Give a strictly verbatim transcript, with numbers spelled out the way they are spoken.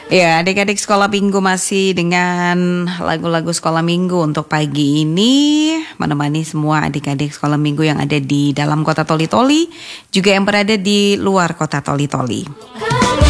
Ya, adik-adik sekolah minggu masih dengan lagu-lagu sekolah minggu untuk pagi ini, menemani semua adik-adik sekolah minggu yang ada di dalam kota Toli-Toli, juga yang berada di luar kota Toli-Toli.